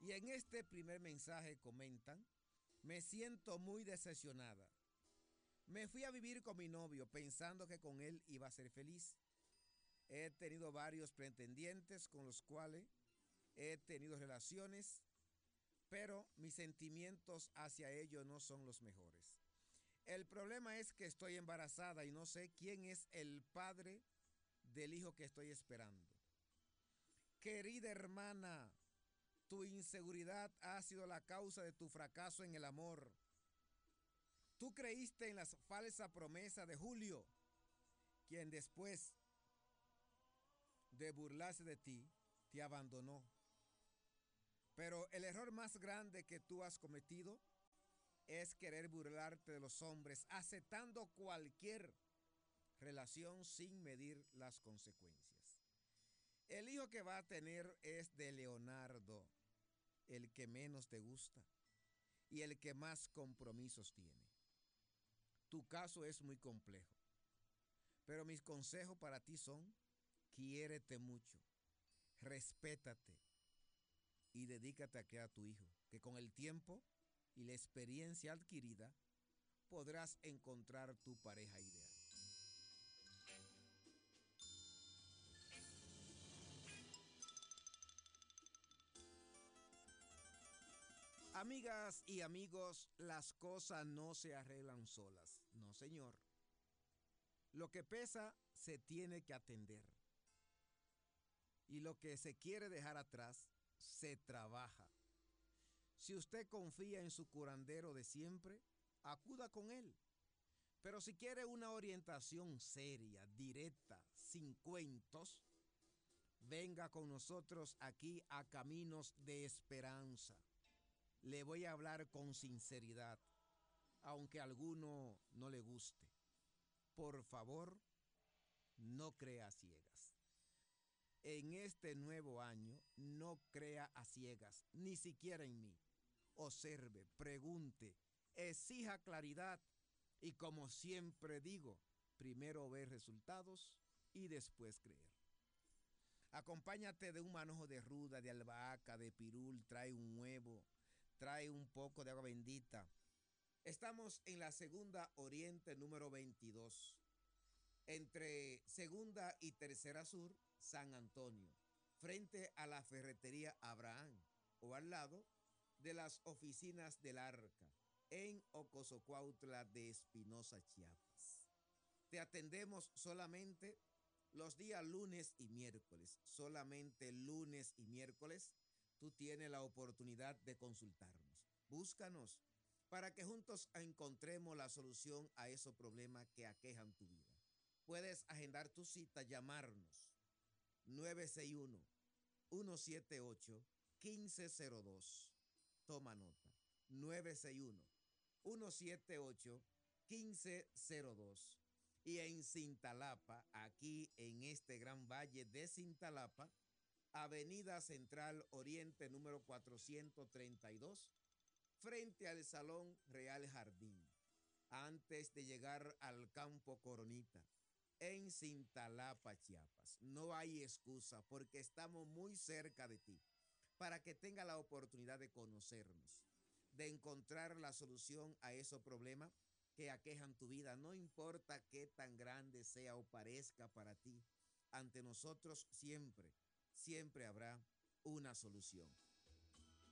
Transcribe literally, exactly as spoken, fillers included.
Y en este primer mensaje comentan: me siento muy decepcionada. Me fui a vivir con mi novio pensando que con él iba a ser feliz. He tenido varios pretendientes con los cuales he tenido relaciones, pero mis sentimientos hacia ellos no son los mejores. El problema es que estoy embarazada y no sé quién es el padre del hijo que estoy esperando. Querida hermana, tu inseguridad ha sido la causa de tu fracaso en el amor. Tú creíste en la falsa promesa de Julio, quien después de burlarse de ti, te abandonó. Pero el error más grande que tú has cometido es querer burlarte de los hombres, aceptando cualquier relación sin medir las consecuencias. El hijo que va a tener es de Leonardo, el que menos te gusta y el que más compromisos tiene. Tu caso es muy complejo, pero mis consejos para ti son: quiérete mucho, respétate y dedícate a criar a tu hijo, que con el tiempo y la experiencia adquirida podrás encontrar tu pareja ideal. Amigas y amigos, las cosas no se arreglan solas. No, señor. Lo que pesa se tiene que atender. Y lo que se quiere dejar atrás se trabaja. Si usted confía en su curandero de siempre, acuda con él. Pero si quiere una orientación seria, directa, sin cuentos, venga con nosotros aquí a Caminos de Esperanza. Le voy a hablar con sinceridad, aunque a alguno no le guste. Por favor, no crea a ciegas. En este nuevo año, no crea a ciegas, ni siquiera en mí. Observe, pregunte, exija claridad y, como siempre digo, primero ver resultados y después creer. Acompáñate de un manojo de ruda, de albahaca, de pirul, trae un huevo, trae un poco de agua bendita. Estamos en la Segunda Oriente número veintidós, entre Segunda y Tercera Sur, San Antonio, frente a la ferretería Abraham, o al lado de las oficinas del Arca, en Ocosocuautla de Espinosa, Chiapas. Te atendemos solamente los días lunes y miércoles. Solamente lunes y miércoles tú tienes la oportunidad de consultarnos. Búscanos para que juntos encontremos la solución a esos problemas que aquejan tu vida. Puedes agendar tu cita, llamarnos nueve seis uno, uno siete ocho, uno cinco cero dos. Toma nota: nueve seis uno, uno siete ocho, uno cinco cero dos. Y en Cintalapa, aquí en este gran valle de Cintalapa, Avenida Central Oriente número cuatrocientos treinta y dos, frente al Salón Real Jardín, antes de llegar al Campo Coronita, en Cintalapa, Chiapas. No hay excusa porque estamos muy cerca de ti, para que tenga la oportunidad de conocernos, de encontrar la solución a esos problemas que aquejan tu vida. No importa qué tan grande sea o parezca para ti, ante nosotros siempre, siempre habrá una solución.